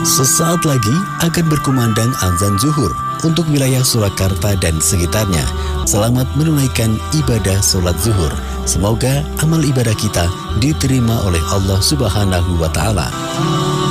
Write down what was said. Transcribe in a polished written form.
Sesaat lagi akan berkumandang azan zuhur untuk wilayah Surakarta dan sekitarnya. Selamat menunaikan ibadah sholat zuhur. Semoga amal ibadah kita diterima oleh Allah Subhanahu wa Ta'ala.